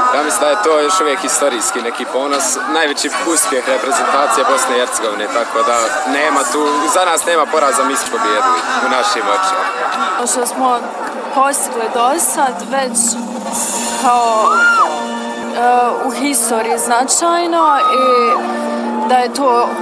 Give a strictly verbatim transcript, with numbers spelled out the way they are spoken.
Ja mislim da je to još uvijek historijski neki ponos, najveći uspjeh reprezentacije Bosne i Hercegovine, tako da nema tu, za nas nema poraza, mi smo pobijedili u našim očima. Što smo postigli do sad već kao uh, u historiji značajno i da je to